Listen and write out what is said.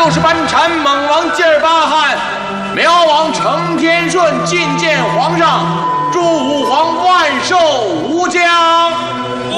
就是班禅猛王吉尔巴汗，苗王承天顺觐见皇上，祝吾皇万寿无疆。